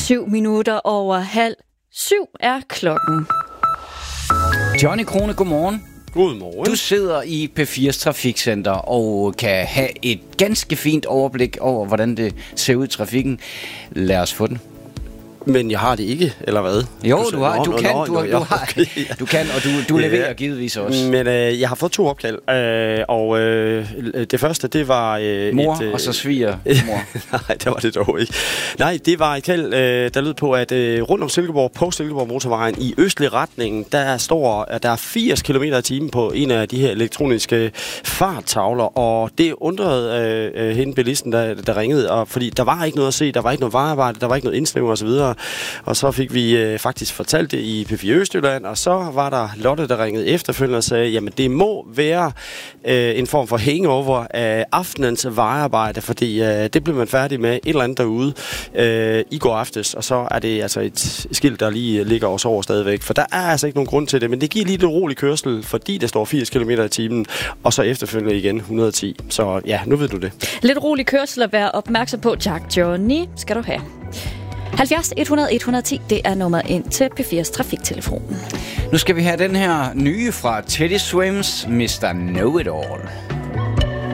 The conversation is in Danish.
7:07 er klokken. Johnny Krone, godmorgen. Godmorgen. Du sidder i P4's trafikcenter og kan have et ganske fint overblik over, hvordan det ser ud i trafikken. Lad os få den. Men jeg har det ikke, eller hvad? Jo, du kan, og du leverer givetvis også. Men jeg har fået 2 opkald, og det første, det var... mor, og så sviger mor. Nej, det var det dog ikke. Nej, det var et kald, der lød på, at rundt om Silkeborg, på Silkeborg Motorvejen, i østlig retning, der står, at der er 80 km/t på en af de her elektroniske farttavler, og det undrede hende bilisten, der ringede, og fordi der var ikke noget at se, der var ikke noget vejarbejde, der var ikke noget indsnævning og så videre. Og så fik vi faktisk fortalt det i P4 Østjylland, og så var der Lotte, der ringede efterfølgende og sagde, jamen det må være en form for hangover af aftenens vejarbejde, fordi det blev man færdig med et eller andet derude i går aftes, og så er det altså et skilt, der lige ligger os over stadigvæk, for der er altså ikke nogen grund til det, men det giver lige lidt rolig kørsel, fordi der står 80 km/t, og så efterfølgende igen 110. Så ja, nu ved du det. Lidt rolig kørsel at være opmærksom på. Tak, Johnny. Skal du have. 70 100 110, det er nummeret ind til P4's trafiktelefonen. Nu skal vi have den her nye fra Teddy Swims, Mr. Know It All.